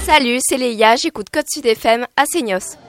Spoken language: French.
Salut, c'est Léa, j'écoute Code Sud FM à Seignos.